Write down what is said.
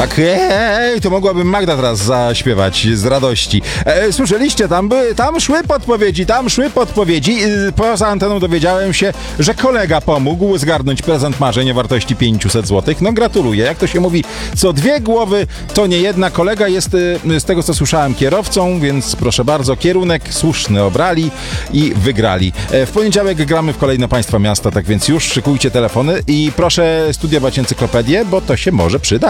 Tak, to mogłabym Magda teraz zaśpiewać z radości. Słyszeliście, tam szły podpowiedzi. Poza anteną dowiedziałem się, że kolega pomógł zgarnąć prezent marzeń o wartości 500 zł. No gratuluję. Jak to się mówi, co dwie głowy, to nie jedna. Kolega jest, z tego co słyszałem, kierowcą, więc proszę bardzo, kierunek słuszny obrali i wygrali. W poniedziałek gramy w kolejne państwa miasta, tak więc już szykujcie telefony i proszę studiować encyklopedię, bo to się może przydać.